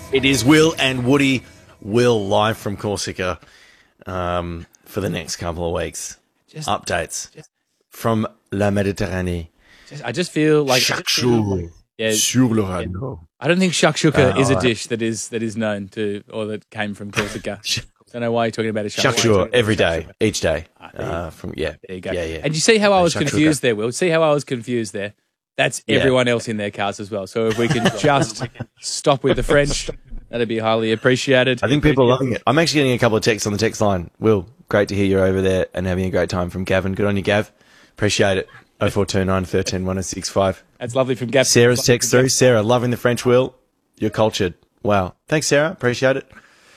It is Will and Woody. Will live from Corsica for the next couple of weeks. Updates from La Méditerranée. I just feel like Shakshuka. Yeah. Sur le radeau. I don't think shakshuka is a dish that is known to or that came from Corsica. I don't know why you're talking about a shakshuka. Shakshuka every day, each day. There you go. Yeah. And you see how I was Shakshuka. confused there, Will? See how I was confused there? That's everyone else in their cars as well. So if we can just stop with the French, that'd be highly appreciated. I think people are loving it. I'm actually getting a couple of texts on the text line. Will, great to hear you're over there and having a great time from Gavin. Good on you, Gav. Appreciate it. 0429 13 1065. That's lovely from Gav. Sarah's text through. Sarah, loving the French, Will. You're cultured. Wow. Thanks, Sarah. Appreciate it.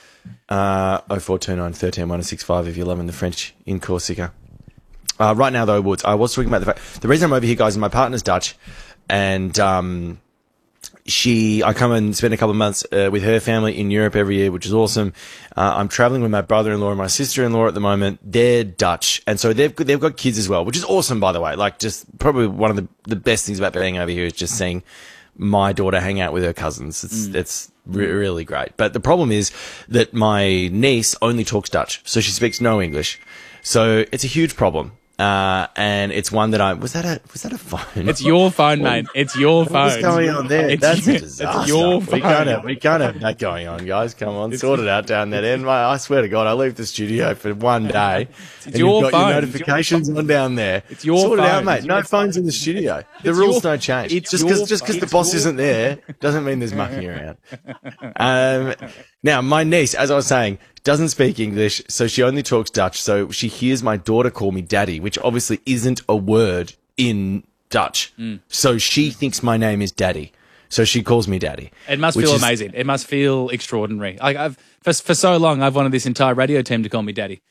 0429 13 1065 if you're loving the French in Corsica. Right now, though, Woods, I was talking about the reason I'm over here, guys, is my partner's Dutch, and I come and spend a couple of months with her family in Europe every year, which is awesome. I'm traveling with my brother-in-law and my sister-in-law at the moment. They're Dutch, and so they've got kids as well, which is awesome, by the way. Like, just probably one of the best things about being over here is just seeing my daughter hang out with her cousins. It's really great. But the problem is that my niece only talks Dutch, so she speaks no English. So it's a huge problem. And it's one that was that a phone? It's your phone, mate. It's your phone. What's going on there? That's a disaster. It's your phone. We can't have that going on, guys. Come on, sort it out down that end. I swear to God, I leave the studio for one day. It's your you've got phone. your notifications on down there. It's your sort phone. it out, mate. No phones in the studio. The rules don't change. Just because the boss isn't there doesn't mean there's mucking around. Now, my niece, as I was saying, doesn't speak English, so she only talks Dutch. So she hears my daughter call me daddy, which obviously isn't a word in Dutch. So she thinks my name is daddy. So she calls me daddy. It must feel amazing. It must feel extraordinary. Like for so long, I've wanted this entire radio team to call me daddy.